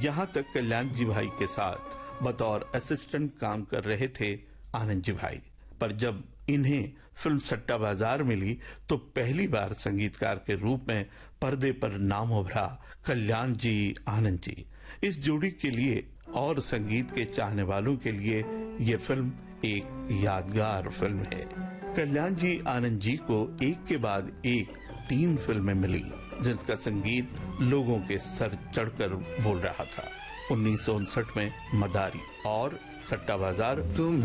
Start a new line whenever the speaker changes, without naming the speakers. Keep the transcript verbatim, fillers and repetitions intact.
यहाँ तक कल्याण जी भाई के साथ बतौर असिस्टेंट काम कर रहे थे आनंद जी भाई, पर जब इन्हें फिल्म सट्टा बाजार मिली तो पहली बार संगीतकार के रूप में पर्दे पर नाम उभरा कल्याण जी आनंद जी। इस जोड़ी के लिए और संगीत के चाहने वालों के लिए ये फिल्म एक यादगार फिल्म है। कल्याण जी आनंद जी को एक के बाद एक तीन फिल्में मिली जिनका संगीत लोगों के सर चढ़कर बोल रहा था। उन्नीस सौ उनसठ में मदारी और सट्टा बाजार।